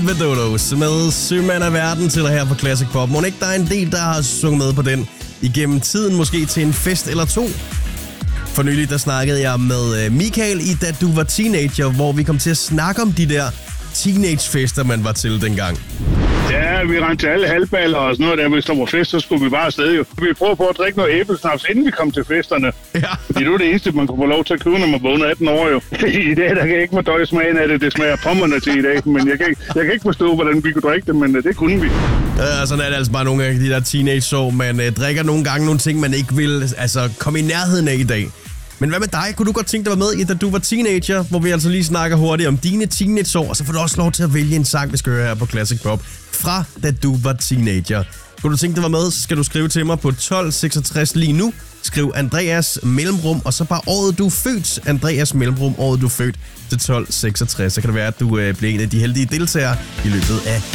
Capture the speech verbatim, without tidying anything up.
Vedodos med Sømand af verden til dig her på Classic Pop. Må ikke der er en del, der har sunget med på den igennem tiden, måske til en fest eller to. For nylig der snakkede jeg med Michael i Da du var teenager, hvor vi kom til at snakke om de der teenagefester, man var til dengang. Ja, vi rendte til alle halvballer og sådan noget der. Hvis der var fest, så skulle vi bare afsted jo. Vi prøvede på at drikke noget æblesnaps, inden vi kom til festerne. Ja. Fordi det var det eneste, man kunne få lov til at købe, når man var under atten år jo. I dag, der kan jeg ikke fordøje smagen af det. Det smager pommerne til i dag. Men jeg kan, ikke, jeg kan ikke forstå, hvordan vi kunne drikke det, men det kunne vi. Ja, sådan er det altså bare nogle af de der teenage-år. Man øh, drikker nogle gange nogle ting, man ikke vil altså, komme i nærheden af i dag. Men hvad med dig? Kunne du godt tænke dig at være med i, da du var teenager? Hvor vi altså lige snakker hurtigt om dine teenageår. Og så får du også lov til at vælge en sang, vi skal høre her på Classic Pop. Fra da du var teenager. Kunne du tænke dig at være med, så skal du skrive til mig på tolv seksogtres lige nu. Skriv Andreas mellemrum, og så bare året du er født. Andreas mellemrum, året du er født til tolv seksogtres. Så kan det være, at du øh, bliver en af de heldige deltagere i løbet af